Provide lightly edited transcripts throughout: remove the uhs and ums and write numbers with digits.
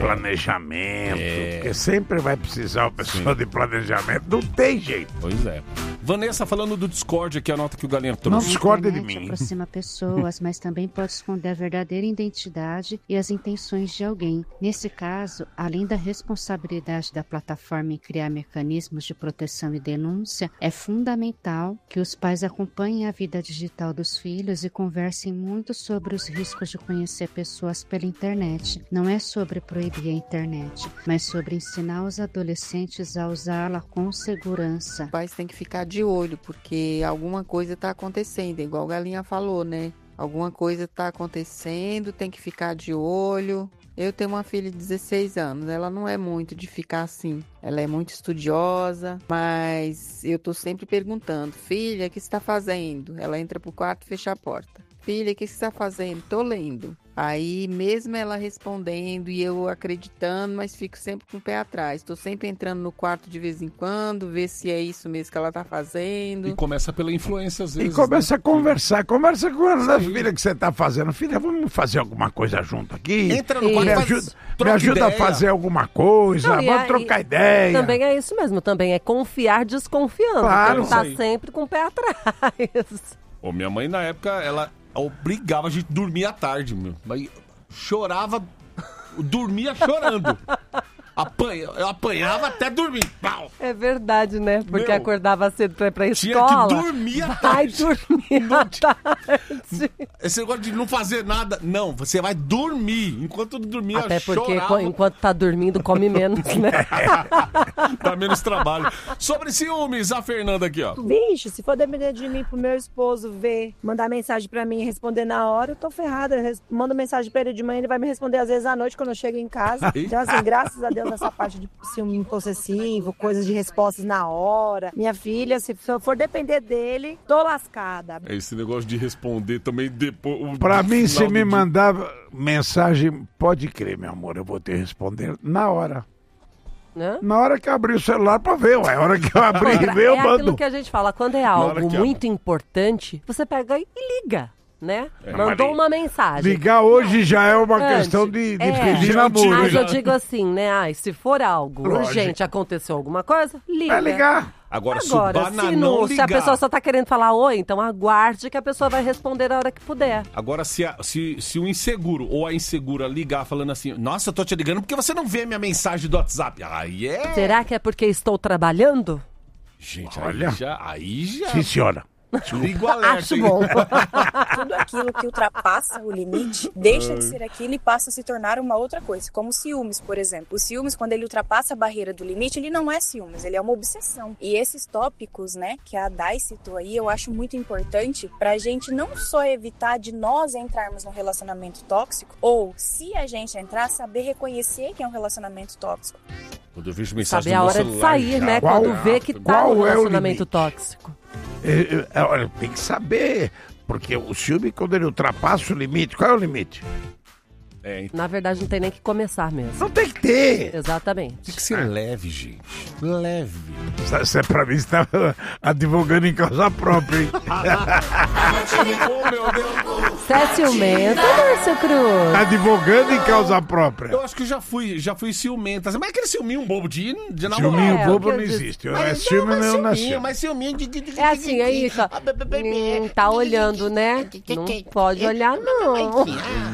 planejamento, porque sempre vai precisar uma pessoa de planejamento, não tem jeito. Pois é. Vanessa, falando do Discord aqui, anota que o Galinha trouxe. Não discorda de mim. Aproxima pessoas, mas também pode esconder a verdadeira identidade e as intenções de alguém. Nesse caso, além da responsabilidade da plataforma em criar mecanismos de proteção e denúncia, é fundamental que os pais acompanhem a vida digital dos filhos e conversem muito sobre os riscos de conhecer pessoas pela internet. Não é sobre proibir a internet, mas sobre ensinar os adolescentes a usá-la com segurança. Os pais têm que ficar de olho, porque alguma coisa está acontecendo, igual a Galinha falou, né? Alguma coisa está acontecendo, tem que ficar de olho. Eu tenho uma filha de 16 anos, ela não é muito de ficar assim. Ela é muito estudiosa, mas eu tô sempre perguntando: filha, o que você está fazendo? Ela entra pro quarto e fecha a porta. Filha, o que você está fazendo? Tô lendo. Aí, mesmo ela respondendo e eu acreditando, mas fico sempre com o pé atrás. Tô sempre entrando no quarto de vez em quando, ver se é isso mesmo que ela tá fazendo. E começa pela influência, às vezes. E começa a conversar. Conversa com ela, filha, que você tá fazendo. Filha, vamos fazer alguma coisa junto aqui? Entra no quarto, me ajuda a fazer alguma coisa, vamos trocar ideia. Também é isso mesmo, também é confiar desconfiando. Claro. Tá sempre com o pé atrás. Ô, minha mãe, na época, ela obrigava a gente a dormir à tarde, meu. Mas chorava, dormia chorando. Eu apanhava até dormir. Pau. É verdade, né? Porque acordava cedo pra ir pra Tinha escola. que dormir à Vai tarde. dormir à tarde. Esse negócio de não fazer nada. Não, você vai dormir. Enquanto dormia, Até porque chorava. enquanto tá dormindo, come menos, né? Dá menos trabalho. Sobre ciúmes, a Fernanda aqui, ó. Bicho, se for depender de mim pro meu esposo ver, mandar mensagem pra mim e responder na hora, eu tô ferrada. Eu mando mensagem pra ele de manhã, ele vai me responder às vezes à noite quando eu chego em casa. Então, assim, graças a Deus, essa parte de ciúme possessivo, coisas de respostas na hora. Minha filha, se eu for depender dele, tô lascada. Esse negócio de responder também depois. Pra mim, se me mandar mensagem, pode crer, meu amor, eu vou te responder na hora. Né? Na hora que eu abrir o celular pra ver, ué. A hora que eu abrir e ver, eu É mando. aquilo que a gente fala, quando é algo muito importante, você pega e liga, né? Mandou uma mensagem. Ligar hoje já é uma questão de pedir namoro. Mas eu digo assim, né? Se for algo urgente, aconteceu alguma coisa, liga. Vai ligar. Agora, se a pessoa só tá querendo falar oi, então aguarde que a pessoa vai responder a hora que puder. Agora, se o inseguro ou a insegura ligar falando assim, nossa, eu tô te ligando porque você não vê minha mensagem do WhatsApp. Aí é... Será que é porque estou trabalhando? Gente, olha, aí já... Sim, senhora. Ligo alerta. Acho bom. Tudo aquilo que ultrapassa o limite deixa de ser aquilo e passa a se tornar uma outra coisa, como ciúmes, por exemplo. O ciúmes, quando ele ultrapassa a barreira do limite, ele não é ciúmes, ele é uma obsessão. E esses tópicos, né, que a Dai citou aí, eu acho muito importante pra gente não só evitar de nós entrarmos num relacionamento tóxico, ou, se a gente entrar, saber reconhecer que é um relacionamento tóxico. Quando eu vejo mensagem Saber no a meu hora de celular, sair, né? Quando vê que tá num relacionamento tóxico. Olha, tem que saber, porque o ciúme, quando ele ultrapassa o limite, qual é o limite? Na verdade, não tem nem que começar mesmo. Não tem que ter. Exatamente. Tem que ser leve, gente. Leve. Você, pra mim, você tá advogando em causa própria, hein? Oh, meu Deus. Você é ciumento, Márcio Cruz? Advogando em causa própria. Eu acho que já fui ciumenta. Mas aquele ciúminho bobo de namorar. Ciúminho bobo não existe. Ciúme não nasceu. Mas ciúminho de... É assim, é isso. Tá olhando, né? Não pode olhar, não.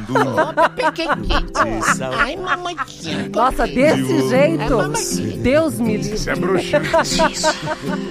Ai, mamãezinha. Nossa, desse jeito, Deus me livre. Isso é bruxinho.